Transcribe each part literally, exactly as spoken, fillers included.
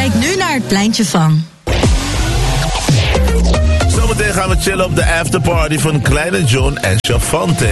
Kijk nu naar het pleintje van. Zometeen gaan we chillen op de afterparty van Kleine John en Chavante.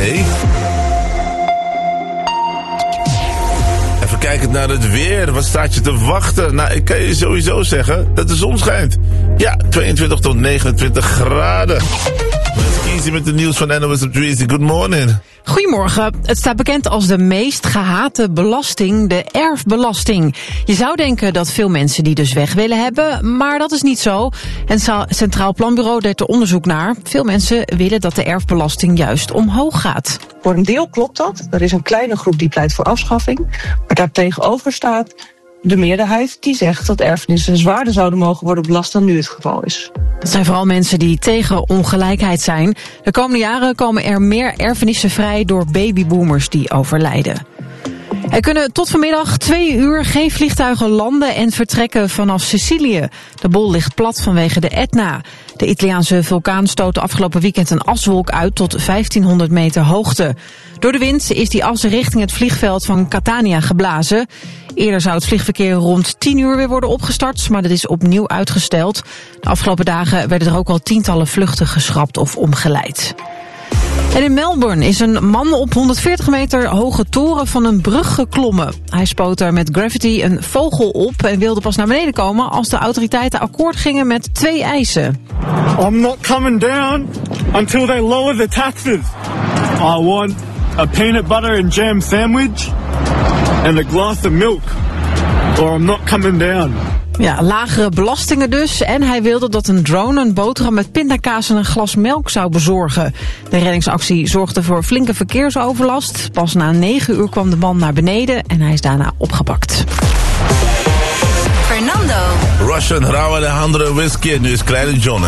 Even kijken naar het weer. Wat staat je te wachten? Nou, ik kan je sowieso zeggen dat de zon schijnt. Ja, tweeëntwintig tot negenentwintig graden. Let's easy met de nieuws van N O S op Dries. Good morning. Goedemorgen. Het staat bekend als de meest gehate belasting, de erfbelasting. Je zou denken dat veel mensen die dus weg willen hebben, maar dat is niet zo. Het Centraal Planbureau deed er onderzoek naar. Veel mensen willen dat de erfbelasting juist omhoog gaat. Voor een deel klopt dat. Er is een kleine groep die pleit voor afschaffing. Maar daartegenover staat de meerderheid die zegt dat erfenissen zwaarder zouden mogen worden belast dan nu het geval is. Dat zijn vooral mensen die tegen ongelijkheid zijn. De komende jaren komen er meer erfenissen vrij door babyboomers die overlijden. Er kunnen tot vanmiddag twee uur geen vliegtuigen landen en vertrekken vanaf Sicilië. De boel ligt plat vanwege de Etna. De Italiaanse vulkaan stootte afgelopen weekend een aswolk uit tot vijftienhonderd meter hoogte. Door de wind is die as richting het vliegveld van Catania geblazen. Eerder zou het vliegverkeer rond tien uur weer worden opgestart, maar dat is opnieuw uitgesteld. De afgelopen dagen werden er ook al tientallen vluchten geschrapt of omgeleid. En in Melbourne is een man op honderdveertig meter hoge toren van een brug geklommen. Hij spoot er met graffiti een vogel op en wilde pas naar beneden komen als de autoriteiten akkoord gingen met twee eisen. I'm not coming down until they lower the taxes. I want a peanut butter and jam sandwich and a glass of milk, or I'm not coming down. Ja, lagere belastingen dus. En hij wilde dat een drone een boterham met pindakaas en een glas melk zou bezorgen. De reddingsactie zorgde voor flinke verkeersoverlast. Pas na negen uur kwam de man naar beneden en hij is daarna opgepakt. Fernando. Russian, Rauw Alejandro Whiskey. Nu is Kleine John.